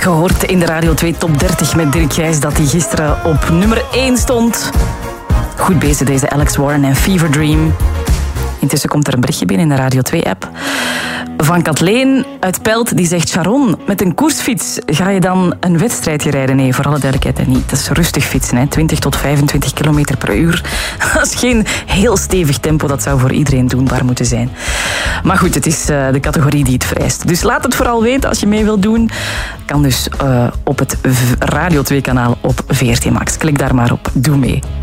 gehoord in de Radio 2 Top 30 met Dirk Gijs dat hij gisteren op nummer 1 stond. Goed bezig deze Alex Warren en Fever Dream. Intussen komt er een berichtje binnen in de Radio 2-app. Van Kathleen uit Pelt, die zegt... Sharon, met een koersfiets ga je dan een wedstrijdje rijden? Nee, voor alle duidelijkheid niet. Dat is rustig fietsen, hè. 20 tot 25 kilometer per uur. Dat is geen heel stevig tempo. Dat zou voor iedereen doenbaar moeten zijn. Maar goed, het is de categorie die het vereist. Dus laat het vooral weten als je mee wilt doen. Kan dus op het Radio 2-kanaal op VRT Max. Klik daar maar op. Doe mee.